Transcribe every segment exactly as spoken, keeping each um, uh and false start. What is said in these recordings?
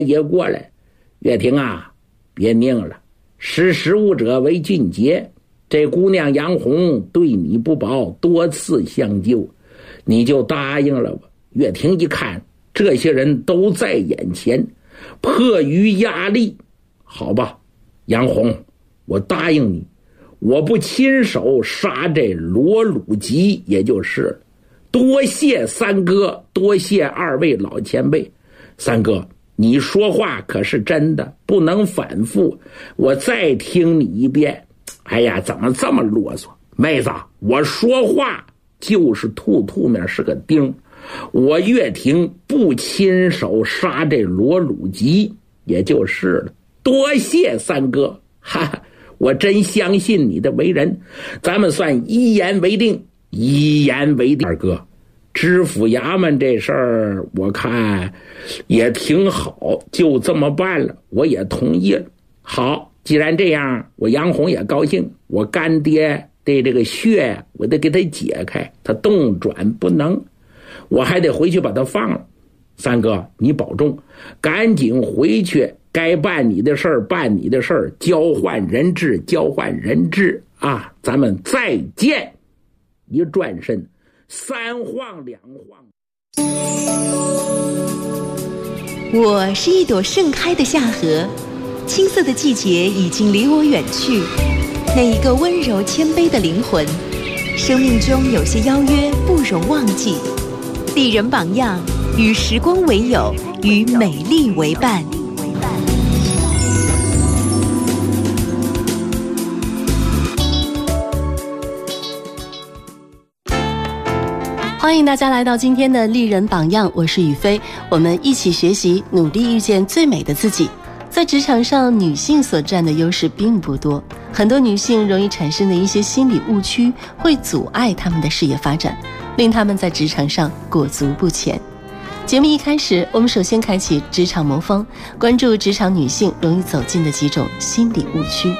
也过来，岳婷啊，别拧了，识时务者为俊杰。这姑娘杨红对你不薄，多次相救，你就答应了吧。岳婷一看，这些人都在眼前，迫于压力，好吧，杨红，我答应你，我不亲手杀这罗鲁吉也就是了。多谢三哥，多谢二位老前辈。三哥，你说话可是真的，不能反复，我再听你一遍。哎呀，怎么这么啰嗦？妹子，我说话就是兔兔面是个钉，我岳婷不亲手杀这罗鲁吉也就是了。多谢三哥，哈哈，我真相信你的为人，咱们算一言为定，一言为定。二哥，知府衙门这事儿我看也挺好，就这么办了，我也同意了。好，既然这样，我杨红也高兴，我干爹对这个穴我得给他解开，他动转不能，我还得回去把他放了。三哥，你保重，赶紧回去，该办你的事儿办你的事儿，交换人质交换人质啊，咱们再见。一转身，三晃两晃。 我是一朵盛开的夏荷，青涩的季节已经离我远去。那一个温柔谦卑的灵魂，生命中有些邀约不容忘记。丽人榜样，与时光为友，与美丽为伴。 欢迎大家来到今天的丽人榜样，我是雨飞，我们一起学习，努力遇见最美的自己。在职场上，女性所占的优势并不多，很多女性容易产生的一些心理误区会阻碍她们的事业发展，令她们在职场上裹足不前。节目一开始，我们首先开启职场魔方，关注职场女性容易走进的几种心理误区。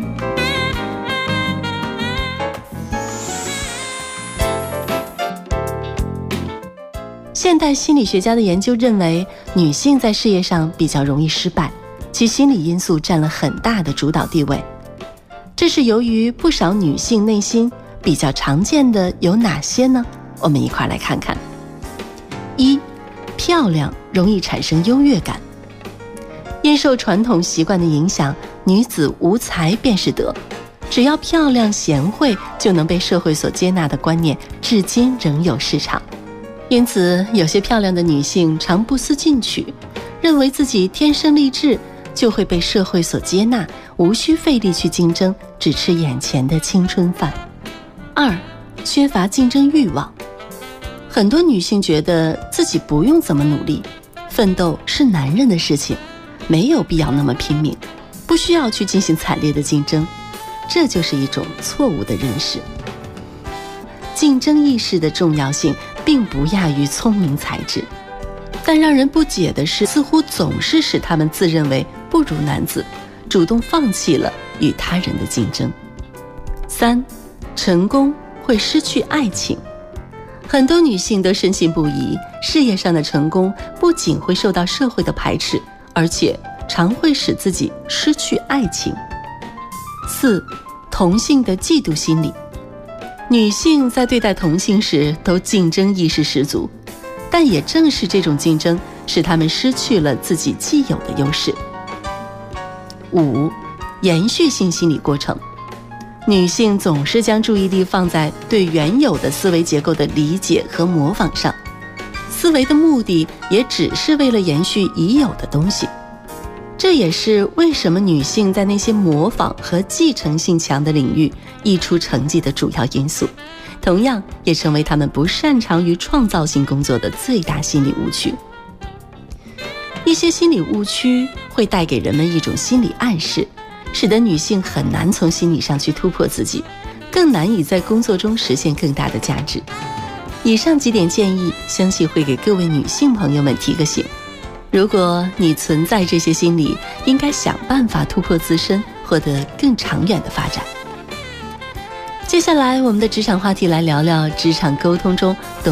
现代心理学家的研究认为，女性在事业上比较容易失败，其心理因素占了很大的主导地位。这是由于不少女性内心比较常见的有哪些呢？我们一块来看看。一，漂亮容易产生优越感。因受传统习惯的影响，女子无才便是德，只要漂亮贤惠就能被社会所接纳的观念至今仍有市场。因此，有些漂亮的女性常不思进取，认为自己天生丽质，就会被社会所接纳，无需费力去竞争，只吃眼前的青春饭。二，缺乏竞争欲望。很多女性觉得自己不用怎么努力，奋斗是男人的事情，没有必要那么拼命，不需要去进行惨烈的竞争，这就是一种错误的认识。竞争意识的重要性并不亚于聪明才智，但让人不解的是，似乎总是使他们自认为不如男子，主动放弃了与他人的竞争。三，成功会失去爱情。很多女性都深信不疑，事业上的成功不仅会受到社会的排斥，而且常会使自己失去爱情。四，同性的嫉妒心理。女性在对待同性时都竞争意识十足，但也正是这种竞争使她们失去了自己既有的优势。五，延续性心理过程。女性总是将注意力放在对原有的思维结构的理解和模仿上，思维的目的也只是为了延续已有的东西。这也是为什么女性在那些模仿和继承性强的领域溢出成绩的主要因素，同样也成为她们不擅长于创造性工作的最大心理误区。一些心理误区会带给人们一种心理暗示，使得女性很难从心理上去突破自己，更难以在工作中实现更大的价值。以上几点建议，相信会给各位女性朋友们提个醒。如果你存在这些心理，应该想办法突破自身，获得更长远的发展。接下来，我们的职场话题来聊聊职场沟通中懂